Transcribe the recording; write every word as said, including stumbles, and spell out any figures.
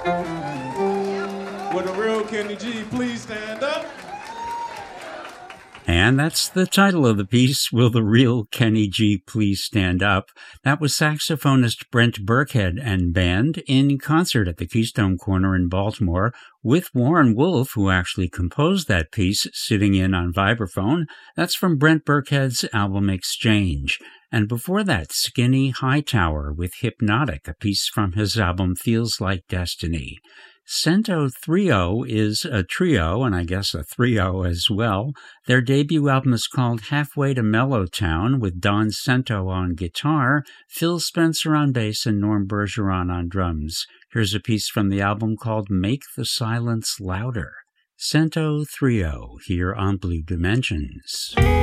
Would a real Kenny G please stand up? And that's the title of the piece, Will the Real Kenny G Please Stand Up? That was saxophonist Brent Burkhead and band in concert at the Keystone Corner in Baltimore with Warren Wolf, who actually composed that piece, sitting in on vibraphone. That's from Brent Burkhead's album Exchange. And before that, Skinny Hightower with Hypnotic, a piece from his album Feels Like Destiny. Cento Trio is a trio, and I guess a three-o as well. Their debut album is called Halfway to Mellowtown, with Don Cento on guitar, Phil Spencer on bass, and Norm Bergeron on drums. Here's a piece from the album called Make the Silence Louder. Cento Trio, here on Blue Dimensions.